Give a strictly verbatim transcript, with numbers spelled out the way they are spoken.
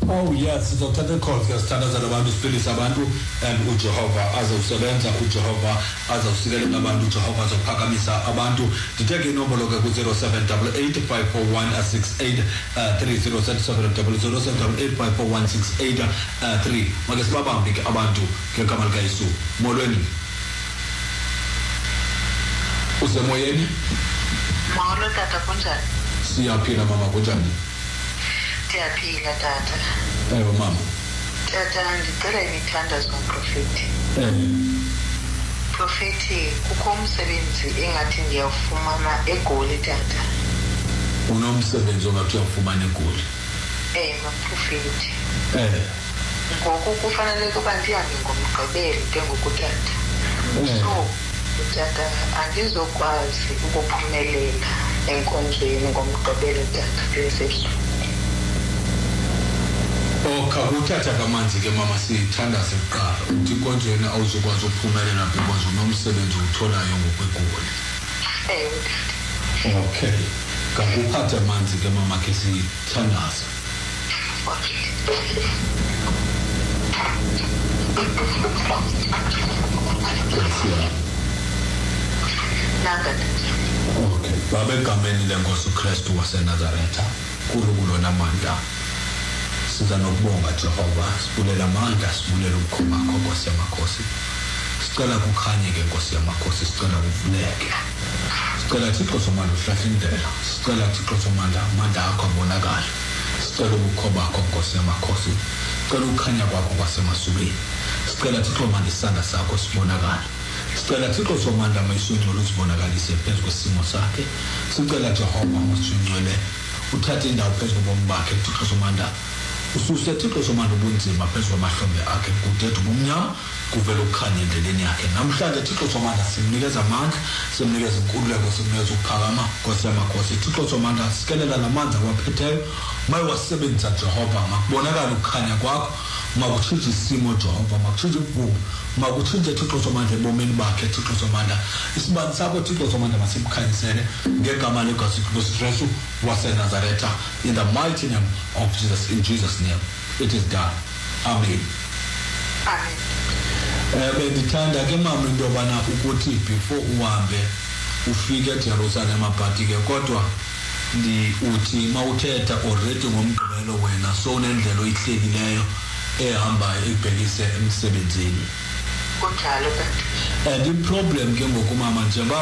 Oh yes, sizothatha i-call ke sithandaza labantu siphilisa abantu and uJehova azawusebenza uJehova azawusikelela abantu uJehova azophakamisa abantu. Nditeke inombolo ke ku zero seven eight eight five four one six eight three zero seven zero seven eight five four one six eight three. Make sibabambe ke abantu ngegama lika Yesu. Molweni. Usemoyeni? Molo tata kunjani? Siyaphila mama kunjani? Siyaphila tata. Ewe mama. Tata ngicela imithandazo ngomprofeti. Eh. Profeti kukho umsebenzi engathi ngiyawufumana eGoli tata. Unomsebenzi ongathi uyafumana eGoli. Eh mprofeti. Eh. Ngoku kufanele kuba ndihambe ngomgqibelo ke ngokuthatha. So tata angizokwazi ukuphumelela enkonzweni ngomgqibelo tata reception. Okay, uthatha kamanzi ke mama sithandaze kuqala. Uthi konjeni awuzokwazi ukuphumelela because unomsebenzi utholayo ngokweGoli. Eh. Okay. Kakuphatha amanzi ke mama ke sithandaze. Nangani. Okay. Baba egameni lenkosi uKristu waseNazaretha, kulo kulona amandla. Siza nokubonga Jehova, sibulela amandla, sibulela ukukhoma kwakho Nkosi yamakhosi. Sicela kukhanye ke Nkosi yamakhosi, sicela kuvuleke. Sicela Thixo somandla uhlahle indlela. Sicela Thixo somandla amandla akho abonakala. Sicela ukukhoma kwakho Nkosi yamakhosi. Sicela ukukhanya kwakho kwasemasubeni. Sicela Thixo manje isandla sakho sibonakala. Sicela Thixo somandla mayisungcwele uzibonakalise phezu kwesimo sakhe. Sicela Jehova masungcwele uthathe indawo phezu kobomi bakhe Thixo somandla. Ususe Thixo somandla ubunzima phezu kwamahlombe akhe kudede ubumnyama kuvela ukukhanya endleleni yakhe. Namhlanje Thixo somandla simnikeza amandla, simnikeza inkululeko, simnikeza ukuphakama Nkosi yamakhosi. Thixo somandla sikelela namandla waphetheyo mayewasebenzisa Jehova makubonakala ukukhanya kwakho, makutshintshe isimo Jehova, makutshintshe ukuvuma, makutshintshe Thixo somandla ebomini bakhe Thixo somandla. Isibani sakho Thixo somandla masibukhanyisele ngegama leNkosi Kristu waseNazaretha, in the mighty name of Jesus, in Jesus name it is done. Amen. Amen. Eh bendithanda ke mama into bana ukuthi before uhambe ufike eJerusalem aphathi ke kodwa ndi uthi mawuthetha already ngomgqibelo wena so unendlela oyihlekileyo ehamba ibhekise emsebenzini. Kunjalo kanti. And the problem ke ngoku mama nje